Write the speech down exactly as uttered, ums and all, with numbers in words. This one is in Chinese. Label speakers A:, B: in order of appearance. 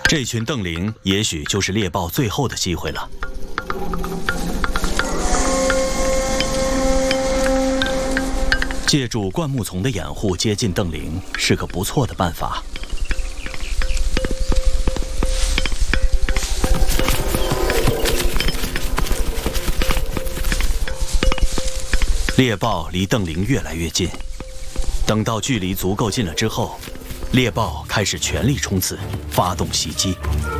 A: 这群瞪羚也许就是猎豹最后的机会了。借助灌木丛的掩护接近瞪羚是个不错的办法。猎豹离瞪羚越来越近，等到距离足够近了之后，猎豹开始全力冲刺，发动袭击。